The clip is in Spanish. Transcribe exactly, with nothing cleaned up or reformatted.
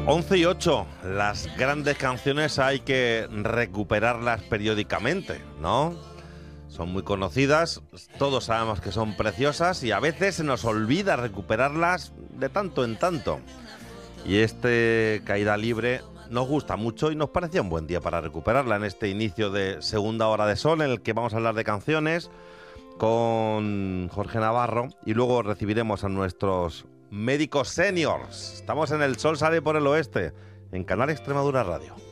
once y ocho, las grandes canciones hay que recuperarlas periódicamente, ¿no? Son muy conocidas, todos sabemos que son preciosas y a veces se nos olvida recuperarlas de tanto en tanto. Y este Caída Libre nos gusta mucho y nos parecía un buen día para recuperarla en este inicio de segunda hora de sol en el que vamos a hablar de canciones con Jorge Navarro y luego recibiremos a nuestros médicos seniors. Estamos en El Sol Sale por el Oeste, en Canal Extremadura Radio.